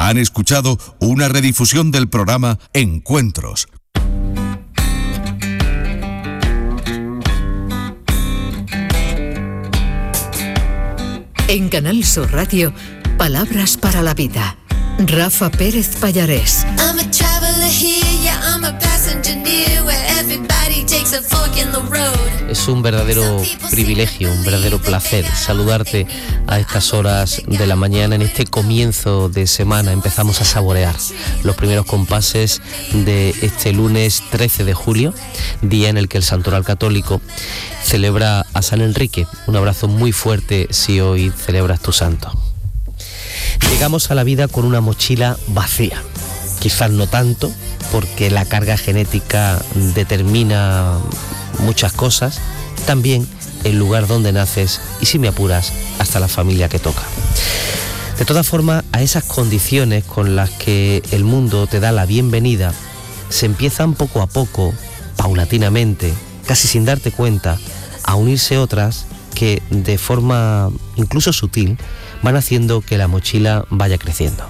Han escuchado una redifusión del programa Encuentros. En Canal Sur Radio, Palabras para la Vida. Rafa Pérez Pallarés. Es un verdadero privilegio, un verdadero placer saludarte a estas horas de la mañana. En este comienzo de semana empezamos a saborear los primeros compases de este lunes 13 de julio, día en el que el Santoral Católico celebra a San Enrique. Un abrazo muy fuerte si hoy celebras tu santo. Llegamos a la vida con una mochila vacía, quizás no tanto, porque la carga genética determina muchas cosas, también el lugar donde naces y, si me apuras, hasta la familia que toca. De todas formas, a esas condiciones con las que el mundo te da la bienvenida, se empiezan poco a poco, paulatinamente, casi sin darte cuenta, a unirse otras que de forma incluso sutil van haciendo que la mochila vaya creciendo.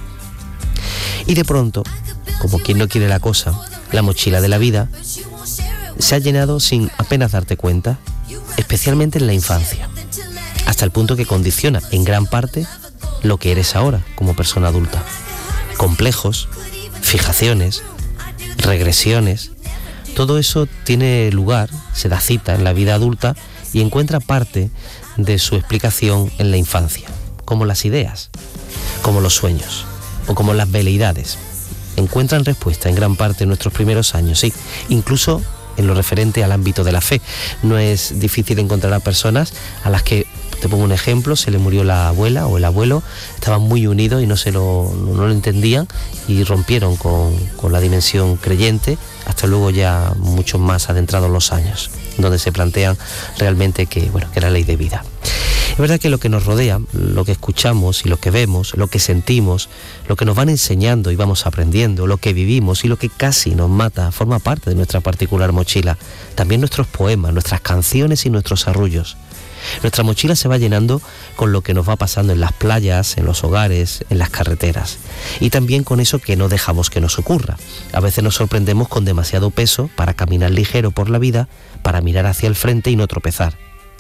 Y de pronto, como quien no quiere la cosa, la mochila de la vida se ha llenado sin apenas darte cuenta, especialmente en la infancia, hasta el punto que condiciona en gran parte lo que eres ahora como persona adulta. Complejos, fijaciones, regresiones, todo eso tiene lugar, se da cita en la vida adulta y encuentra parte de su explicación en la infancia, como las ideas, como los sueños o como las veleidades. Encuentran respuesta en gran parte en nuestros primeros años, sí, incluso en lo referente al ámbito de la fe. No es difícil encontrar a personas a las que, te pongo un ejemplo, se le murió la abuela o el abuelo, estaban muy unidos y no lo entendían y rompieron con la dimensión creyente, hasta luego ya mucho más adentrados los años, donde se plantean realmente que era ley de vida. Es verdad que lo que nos rodea, lo que escuchamos y lo que vemos, lo que sentimos, lo que nos van enseñando y vamos aprendiendo, lo que vivimos y lo que casi nos mata, forma parte de nuestra particular mochila. También nuestros poemas, nuestras canciones y nuestros arrullos. Nuestra mochila se va llenando con lo que nos va pasando en las playas, en los hogares, en las carreteras. Y también con eso que no dejamos que nos ocurra. A veces nos sorprendemos con demasiado peso para caminar ligero por la vida, para mirar hacia el frente y no tropezar.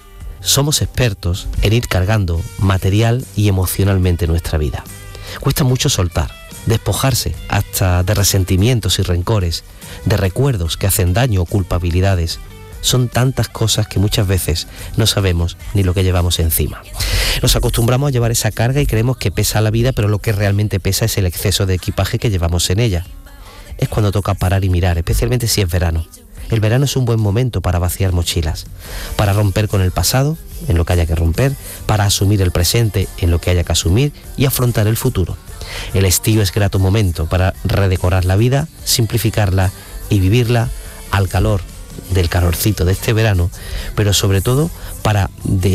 Somos expertos en ir cargando material y emocionalmente nuestra vida. Cuesta mucho soltar, despojarse hasta de resentimientos y rencores, de recuerdos que hacen daño o culpabilidades. Son tantas cosas que muchas veces no sabemos ni lo que llevamos encima. Nos acostumbramos a llevar esa carga y creemos que pesa la vida, pero lo que realmente pesa es el exceso de equipaje que llevamos en ella. Es cuando toca parar y mirar, especialmente si es verano. El verano es un buen momento para vaciar mochilas, para romper con el pasado, en lo que haya que romper, para asumir el presente, en lo que haya que asumir, y afrontar el futuro. El estío es grato momento para redecorar la vida, simplificarla y vivirla al calor del calorcito de este verano, pero sobre todo para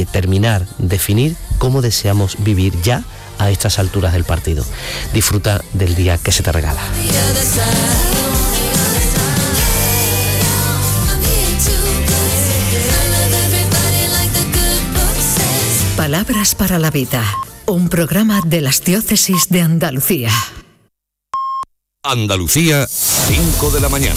definir cómo deseamos vivir ya a estas alturas del partido. Disfruta del día que se te regala. Palabras para la Vida, un programa de las diócesis de Andalucía. Andalucía, 5 de la mañana.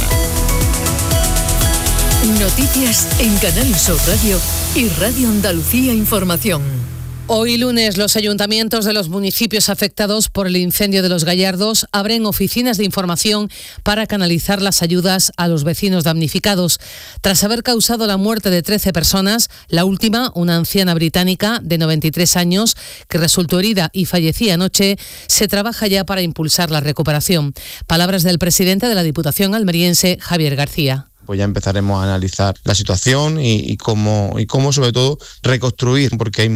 Noticias en Canal Sur Radio y Radio Andalucía Información. Hoy lunes los ayuntamientos de los municipios afectados por el incendio de Los Gallardos abren oficinas de información para canalizar las ayudas a los vecinos damnificados. Tras haber causado la muerte de 13 personas, la última, una anciana británica de 93 años que resultó herida y fallecía anoche, se trabaja ya para impulsar la recuperación. Palabras del presidente de la Diputación almeriense, Javier García. Pues ya empezaremos a analizar la situación y cómo sobre todo reconstruir, porque hay